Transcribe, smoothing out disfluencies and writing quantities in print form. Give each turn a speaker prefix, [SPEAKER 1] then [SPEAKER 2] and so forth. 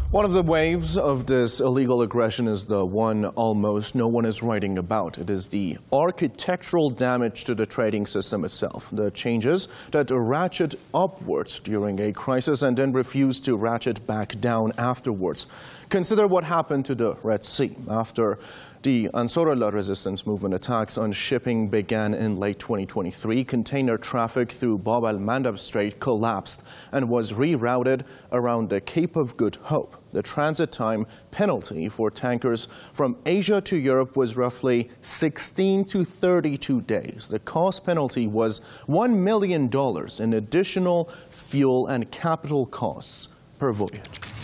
[SPEAKER 1] One of the waves of this illegal aggression is the one almost no one is writing about. It is the architectural damage to the trading system itself. The changes that ratchet upwards during a crisis and then refuse to ratchet back down afterwards. Consider what happened to the Red Sea after the Ansarullah resistance movement attacks on shipping began in late 2023. Container traffic through Bab al-Mandab Strait collapsed and was rerouted around the Cape of Good Hope. The transit time penalty for tankers from Asia to Europe was roughly 16 to 32 days. The cost penalty was $1 million in additional fuel and capital costs per voyage.